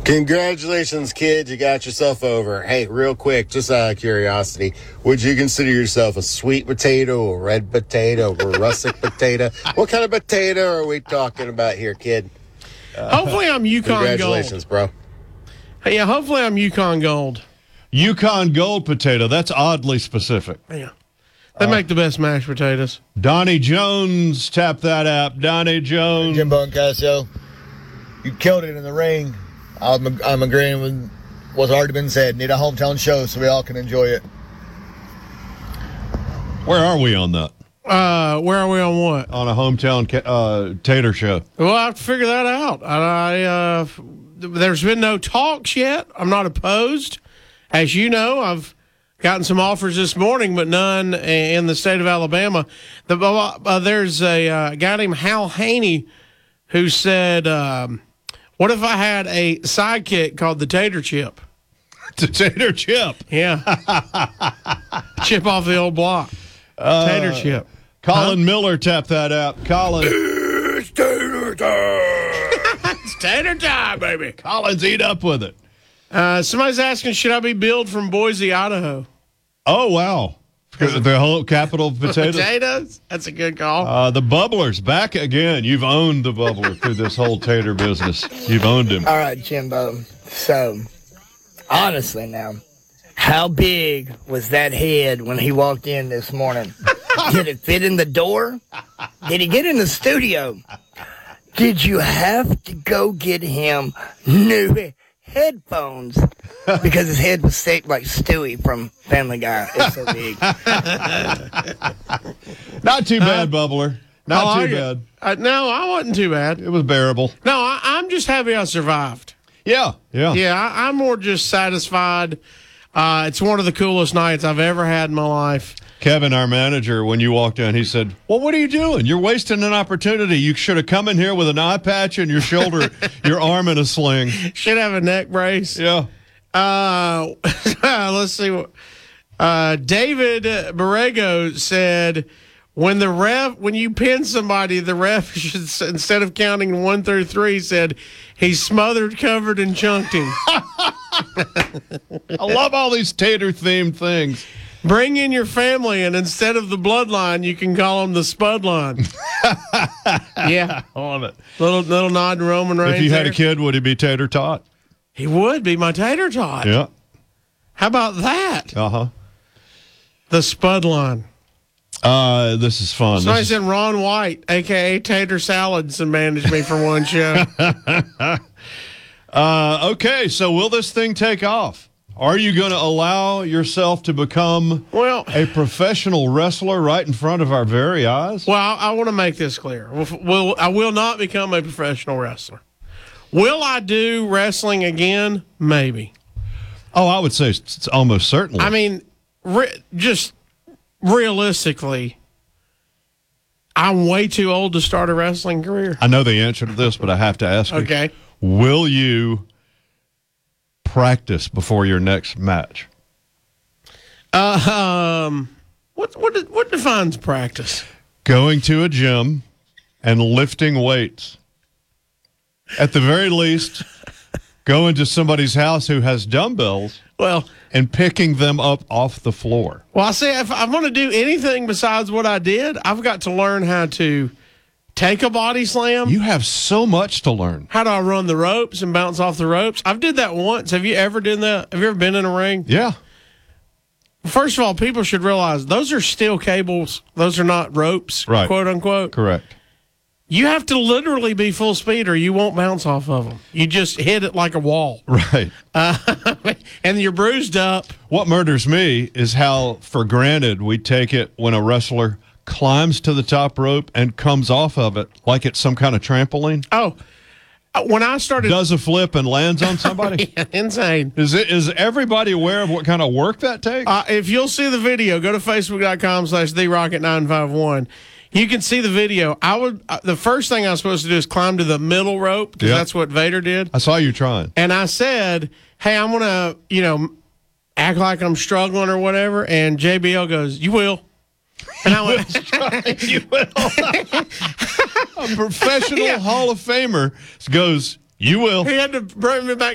Congratulations, kid. You got yourself over. Hey, real quick, just out of curiosity, would you consider yourself a sweet potato, a red potato, a russet potato? What kind of potato are we talking about here, kid? Hopefully I'm Yukon Gold. Congratulations, bro. Hey, yeah, hopefully I'm Yukon Gold. Yukon Gold potato. That's oddly specific. Yeah. They make the best mashed potatoes. Donnie Jones, tap that app. Donnie Jones. Jimbo and Cassio, you killed it in the ring. I'm agreeing with what's already been said. Need a hometown show so we all can enjoy it. Where are we on that? Where are we on what? On a hometown tater show. Well, I have to figure that out. There's been no talks yet. I'm not opposed. As you know, I've gotten some offers this morning, but none in the state of Alabama. There's a guy named Hal Haney who said, what if I had a sidekick called the Tater Chip? The Tater Chip. Yeah. Chip off the old block. Tater Chip. Colin Miller, tap that app. Colin. It's tater time. It's tater time, baby. Colin's eat up with it. Somebody's asking, should I be billed from Boise, Idaho? Oh, wow. The whole capital potatoes. Potatoes? That's a good call. The Bubblers, back again. You've owned the Bubbler through this whole tater business. You've owned him. All right, Jimbo. So, honestly now, how big was that head when he walked in this morning? Did it fit in the door? Did he get in the studio? Did you have to go get him new headphones? Because his head was shaped like Stewie from Family Guy. It's so big. Not too bad, Bubbler. Not too bad. No, I wasn't too bad. It was bearable. No, I'm just happy I survived. Yeah. Yeah, I'm more just satisfied. It's one of the coolest nights I've ever had in my life. Kevin, our manager, when you walked in, he said, well, what are you doing? You're wasting an opportunity. You should have come in here with an eye patch and your shoulder, your arm in a sling. Should have a neck brace. Yeah. Let's see. David Borrego said, when you pin somebody, the ref should, instead of counting 1 through 3, said he smothered, covered, and chunked him. I love all these tater-themed things. Bring in your family, and instead of the bloodline, you can call them the Spud line. Yeah. I love it. Little nod to Roman Reigns. If you had a kid, would he be tater tot? He would be my tater tot. Yeah. How about that? Uh-huh. The Spud line. This is fun. Somebody said Ron White, a.k.a. Tater Salads, and managed me for one show. Okay, so will this thing take off? Are you going to allow yourself to become a professional wrestler right in front of our very eyes? Well, I want to make this clear. I will not become a professional wrestler. Will I do wrestling again? Maybe. Oh, I would say it's almost certainly. I mean, just realistically, I'm way too old to start a wrestling career. I know the answer to this, but I have to ask you. Okay. Will you practice before your next match? What defines practice? Going to a gym and lifting weights. At the very least, going to somebody's house who has dumbbells and picking them up off the floor. Well, I say if I'm going to do anything besides what I did, I've got to learn how to take a body slam. You have so much to learn. How do I run the ropes and bounce off the ropes? I've did that once. Have you ever done that? Have you ever been in a ring? Yeah. First of all, people should realize those are steel cables. Those are not ropes, right, quote unquote. Correct. You have to literally be full speed or you won't bounce off of them. You just hit it like a wall. Right. And you're bruised up. What murders me is how for granted we take it when a wrestler climbs to the top rope and comes off of it like it's some kind of trampoline. Oh, when I started... Does a flip and lands on somebody? Yeah, insane. Is everybody aware of what kind of work that takes? If you'll see the video, go to facebook.com/TheRocket951. You can see the video. The first thing I was supposed to do is climb to the middle rope because that's what Vader did. I saw you trying. And I said, hey, I'm going to, act like I'm struggling or whatever. And JBL goes, you will. And I went, you will. A professional Hall of Famer goes, you will. He had to bring me back